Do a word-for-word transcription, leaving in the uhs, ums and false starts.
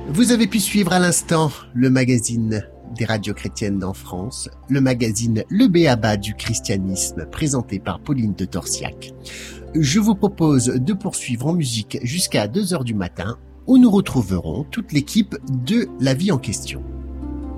Vous avez pu suivre à l'instant le magazine des radios chrétiennes en France, le magazine Le B.A.B.A. du christianisme, présenté par Pauline de Torsiac. Je vous propose de poursuivre en musique jusqu'à deux heures du matin, où nous retrouverons toute l'équipe de La Vie en question.